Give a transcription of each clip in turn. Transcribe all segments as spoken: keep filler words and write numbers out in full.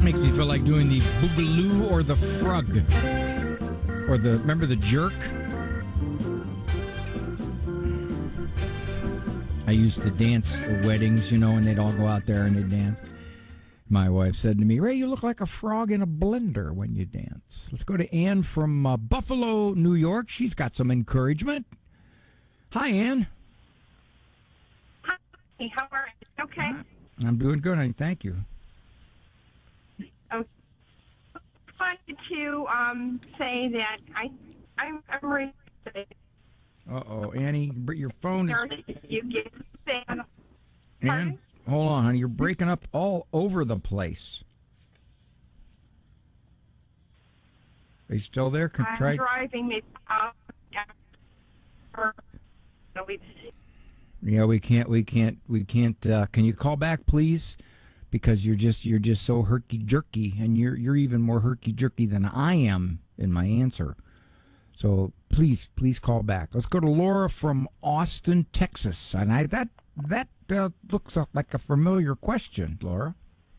makes me feel like doing the boogaloo or the frog. Or the, remember the jerk? I used to dance at weddings, you know, and they'd all go out there and they'd dance. My wife said to me, Ray, you look like a frog in a blender when you dance. Let's go to Ann from uh, Buffalo, New York. She's got some encouragement. Hi, Ann. Hi, how are you? Okay. I'm doing good, honey. Thank you. I wanted to um, say that I, I'm, I'm really Uh-oh, Annie, your phone is... You get Sam. Ann, hold on, honey. You're breaking up all over the place. Are you still there? I'm Try... driving me out. Yeah, we can't, we can't, we can't, uh, can you call back, please? Because you're just, you're just so herky-jerky, and you're, you're even more herky-jerky than I am in my answer. So please, please call back. Let's go to Laura from Austin, Texas. And I, that, that uh, looks like a familiar question, Laura.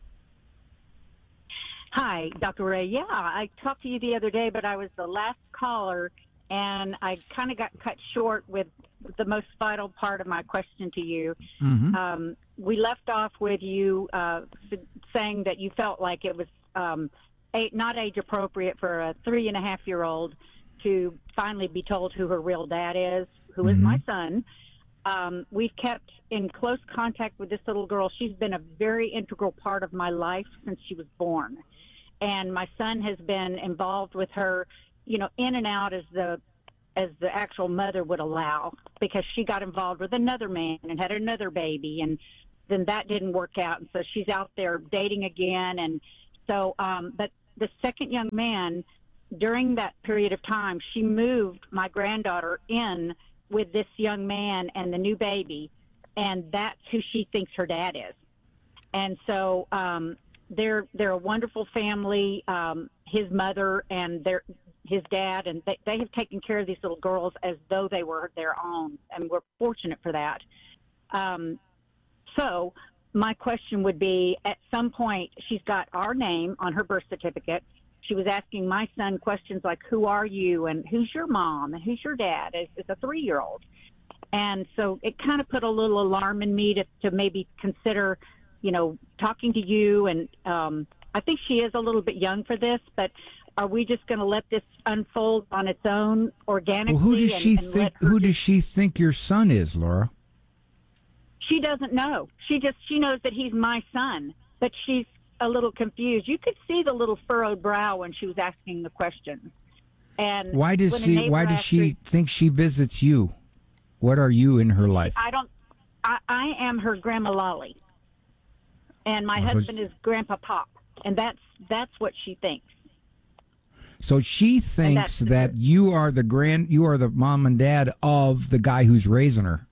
Hi, Doctor Ray. Yeah, I talked to you the other day, but I was the last caller, and I kind of got cut short with the most vital part of my question to you. Mm-hmm. Um, we left off with you uh, saying that you felt like it was um, a, not age appropriate for a three and a half year old to finally be told who her real dad is, who Mm-hmm. is my son. Um, we've kept in close contact with this little girl. She's been a very integral part of my life since she was born. And my son has been involved with her, you know, in and out as the as the actual mother would allow, because she got involved with another man and had another baby, and then that didn't work out. And so she's out there dating again. And so, um, but the second young man, during that period of time, she moved my granddaughter in with this young man and the new baby, and that's who she thinks her dad is. And so um, they're they're a wonderful family. Um, his mother and their his dad, and they, they have taken care of these little girls as though they were their own, and we're fortunate for that. Um, so my question would be, at some point, she's got our name on her birth certificate. She was asking my son questions like, who are you, and who's your mom, and who's your dad, as, as a three-year-old. And so it kind of put a little alarm in me to, to maybe consider, you know, talking to you. And um, I think she is a little bit young for this, but are we just going to let this unfold on its own organically? Well, who does and, she and think? Who does she think your son is, Laura? She doesn't know. She just she knows that he's my son, but she's a little confused. You could see the little furrowed brow when she was asking the question. And why does she? Why does she her, think she visits you? What are you in her life? I don't. I, I am her Grandma Lolly, and my oh, husband so is Grandpa Pop, and that's that's what she thinks. So she thinks that you are the grand, you are the mom and dad of the guy who's raising her.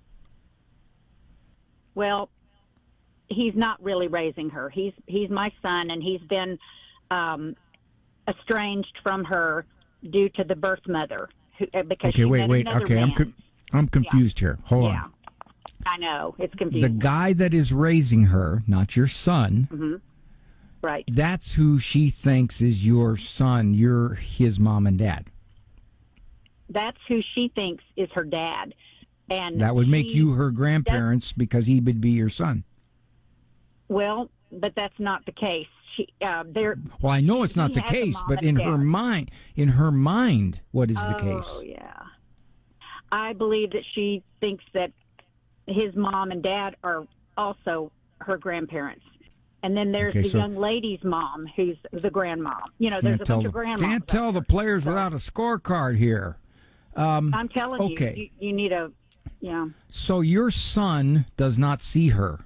Well, he's not really raising her. He's he's my son, and he's been um, estranged from her due to the birth mother. Who, because okay, she wait, met wait. another Okay, man. I'm con- I'm confused yeah. here. Hold yeah. on. I know it's confusing. The guy that is raising her, not your son. Mm-hmm. Right. That's who she thinks is your son. You're his mom and dad. That's who she thinks is her dad. And that would make you her grandparents because he would be your son. Well, but that's not the case. She, uh, well, I know it's not the case, but in her mind, in her mind, what is oh, the case? Oh, yeah. I believe that she thinks that his mom and dad are also her grandparents. And then there's okay, the so young lady's mom, who's the grandmom. You know, there's a bunch the, of grandmoms. Can't tell the players so, without a scorecard here. Um, I'm telling okay. you, you, you need a, yeah. So your son does not see her?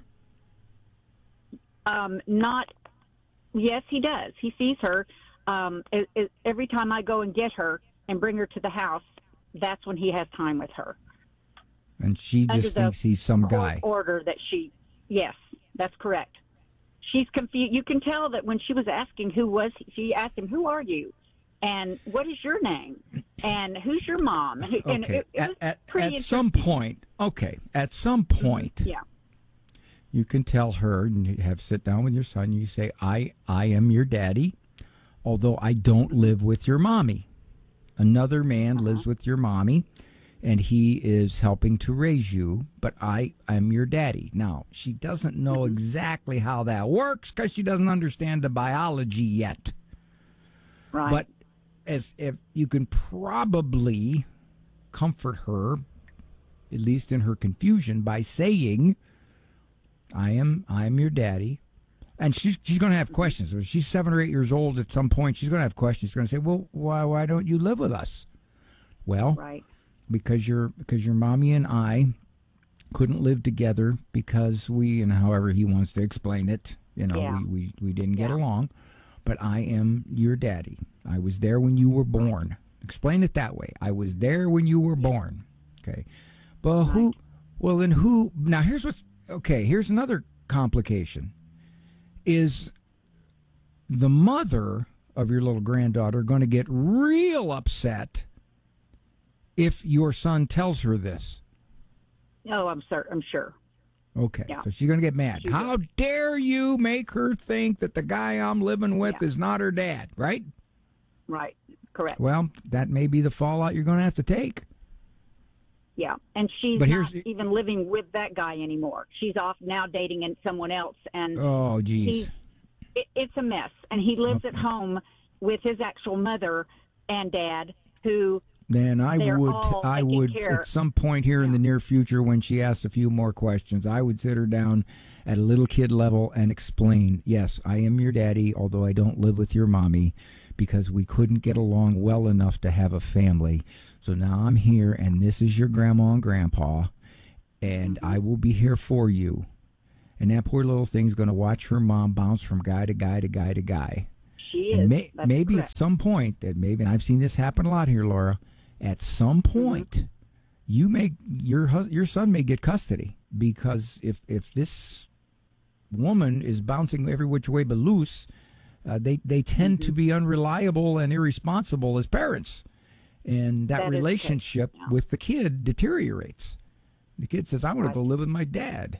Um, not, yes, he does. He sees her. Um, it, it, every time I go and get her and bring her to the house, that's when he has time with her. And she just thinks he's some guy. Order that she, yes, that's correct. She's confused. You can tell that when she was asking who was he, she asked him, "Who are you?" and "What is your name?" and "Who's your mom?" And, okay. it, it at at, at some point, okay, at some point, yeah, you can tell her and you have sit down with your son. You say, I, I am your daddy, although I don't live with your mommy. Another man Uh-huh. lives with your mommy, and he is helping to raise you, but I am your daddy. Now, she doesn't know Mm-hmm. exactly how that works because she doesn't understand the biology yet. Right. But as if you can probably comfort her, at least in her confusion, by saying, I am I am your daddy. And she's she's gonna have questions. When she's seven or eight years old at some point, she's gonna have questions. She's gonna say, well, why why don't you live with us? Well, right. because your because your mommy and I couldn't live together because we, and however he wants to explain it, you know, Yeah. we, we, we didn't get Yeah. along. But I am your daddy. I was there when you were born. Explain it that way. I was there when you were born. Okay. But who, well, then who, now here's what's, okay, here's another complication. Is the mother of your little granddaughter going to get real upset if your son tells her this? Oh, I'm certain. I'm sure. Okay, Yeah. so she's going to get mad. She How dare you make her think that the guy I'm living with Yeah. is not her dad, right? Right. Correct. Well, that may be the fallout you're going to have to take. Yeah. And she's But not here's- even living with that guy anymore. She's off now dating and someone else, and Oh, geez. he's it, it's a mess. And he lives at Okay. home with his actual mother and dad, who Then I they're would, all I taking would care- at some point here in the near future, when she asks a few more questions, I would sit her down at a little kid level and explain, yes, I am your daddy, although I don't live with your mommy, because we couldn't get along well enough to have a family. So now I'm here, and this is your grandma and grandpa, and Mm-hmm. I will be here for you. And that poor little thing's going to watch her mom bounce from guy to guy to guy to guy. she is. And may, That's maybe correct. at some point, that maybe, and I've seen this happen a lot here, Laura. At some Mm-hmm. point, you may your hus- your son may get custody, because if if this woman is bouncing every which way but loose, uh, they they tend Mm-hmm. to be unreliable and irresponsible as parents, and that, That is the case, relationship yeah. with the kid deteriorates. The kid says, "I want Right. to go live with my dad."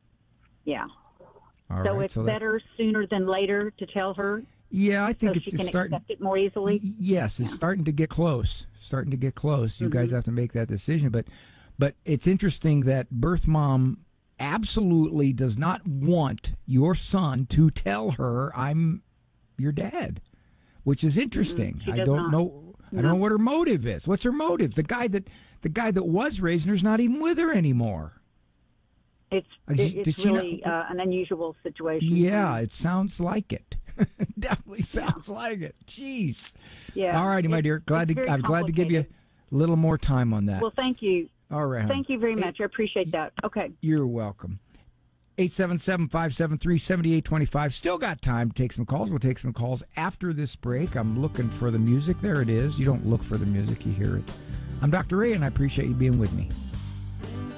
Yeah. All So right, it's that- better sooner than later to tell her, yeah, I think so it's, she it's can starting. accept it more easily. Y- Yes, it's starting to get close. Starting to get close. You guys have to make that decision. But, but it's interesting that birth mom absolutely does not want your son to tell her, "I'm your dad," which is interesting. she I does don't not. know. I don't No. know what her motive is. What's her motive? The guy that the guy that was raising her's not even with her anymore. It's Uh, it, she- did it's she not- really uh, an unusual situation. Yeah, it sounds like it. Definitely sounds like it. Jeez. Yeah. All righty, my It- dear. Glad it's to very I'm glad to give you complicated. a little more time on that. Well, thank you. All right. hon. Thank you very Hey, much. I appreciate that. Okay. You're welcome. eight seven seven, five seven three, seven eight two five. Still got time to take some calls. We'll take some calls after this break. I'm looking for the music. There it is. You don't look for the music, you hear it. I'm Doctor Ray, and I appreciate you being with me.